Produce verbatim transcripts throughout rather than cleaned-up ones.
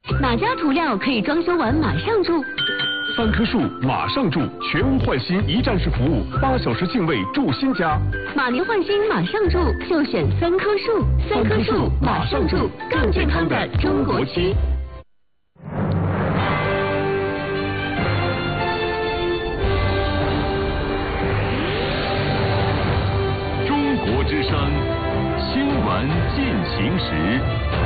哪家涂料可以装修完马上住？ 三棵树马上住，全屋换新一站式服务，八小时净位住新家。 马年换新马上住，就选三棵树。三棵树马上住，更健康的中国区。 中国之声新闻进行时。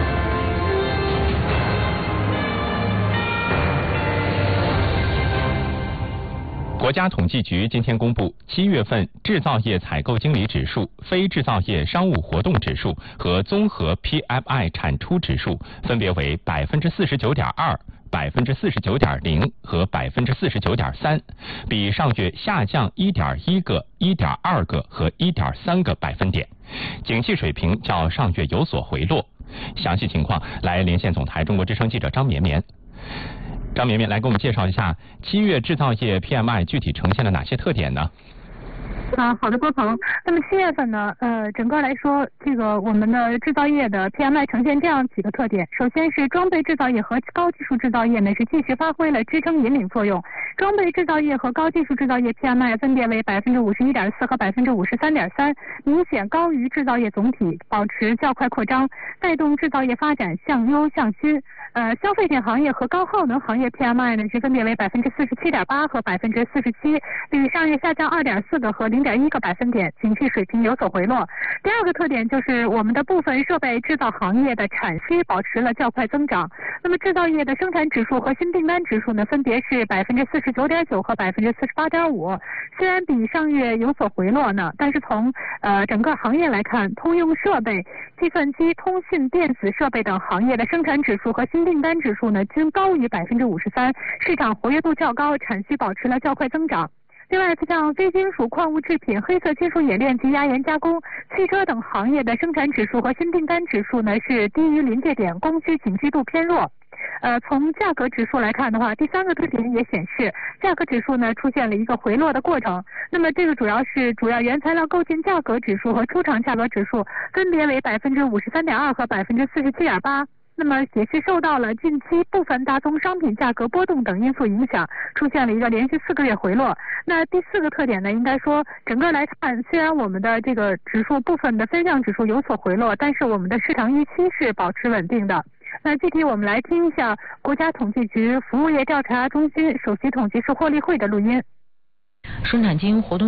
国家统计局今天公布，七月份制造业采购经理指数、非制造业商务活动指数和综合 P M I 产出指数分别为百分之四十九点二、百分之四十九点零和百分之四十九点三，比上月下降一点一个、一点二个和一点三个百分点，景气水平较上月有所回落。详细情况来连线总台中国之声记者张绵绵。张绵绵来给我们介绍一下七月制造业 P M I 具体呈现了哪些特点呢？ 啊，好的，郭鹏。那么七月份呢，呃，整个来说，这个我们的制造业的 P M I 呈现这样几个特点。首先是装备制造业和高技术制造业呢是继续发挥了支撑引领作用。装备制造业和高技术制造业 P M I 分别为百分之五十一点四和百分之五十三点三，明显高于制造业总体，保持较快扩张，带动制造业发展向优向新。呃，消费品行业和高耗能行业 P M I 呢是分别为百分之四十七点八和百分之四十七，比上月下降二点四个和零点一个百分点，景气水平有所回落。第二个特点就是我们的部分设备制造行业的产需保持了较快增长。那么制造业的生产指数和新订单指数呢，分别是百分之四十九点九和百分之四十八点五。虽然比上月有所回落呢，但是从呃整个行业来看，通用设备、计算机、通信、电子设备等行业的生产指数和新订单指数呢，均高于百分之五十三，市场活跃度较高，产需保持了较快增长。另外，像非金属、矿物制品、黑色金属冶炼及压延加工、汽车等行业的生产指数和新订单指数呢是低于临界点，供需景气度偏弱。呃，从价格指数来看的话，第三个特点也显示，价格指数呢出现了一个回落的过程。那么这个主要是主要原材料购进价格指数和出厂价格指数分别为百分之五十三点二和百分之四十七点八。那么也是受到了近期部分大宗商品价格波动等因素影响，出现了一个连续四个月回落。那第四个特点呢，应该说整个来看，虽然我们的这个指数部分的分项指数有所回落，但是我们的市场预期是保持稳定的。那具体我们来听一下国家统计局服务业调查中心首席统计师霍立慧的录音。 生产经营活动